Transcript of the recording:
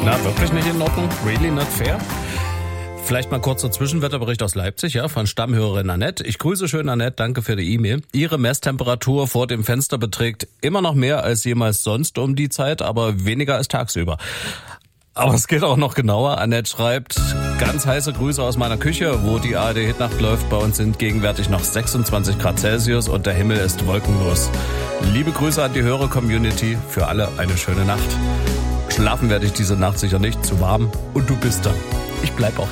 Na, wirklich nicht in Ordnung? Really not fair? Vielleicht mal kurzer Zwischenwetterbericht aus Leipzig, ja, von Stammhörerin Annette. Ich grüße schön Annette, danke für die E-Mail. Ihre Messtemperatur vor dem Fenster beträgt immer noch mehr als jemals sonst um die Zeit, aber weniger als tagsüber. Aber es geht auch noch genauer. Annette schreibt, ganz heiße Grüße aus meiner Küche, wo die ARD-Hitnacht läuft. Bei uns sind gegenwärtig noch 26 Grad Celsius und der Himmel ist wolkenlos. Liebe Grüße an die Hörer-Community, für alle eine schöne Nacht. Schlafen werde ich diese Nacht sicher nicht, zu warm und du bist da. Ich bleib auch